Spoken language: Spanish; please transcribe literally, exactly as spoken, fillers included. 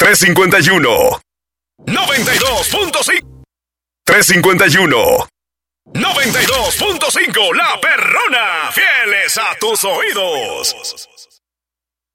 tres cincuenta y uno, noventa y dos punto cinco. tres cincuenta y uno, noventa y dos punto cinco. La Perrona, fieles a tus oídos.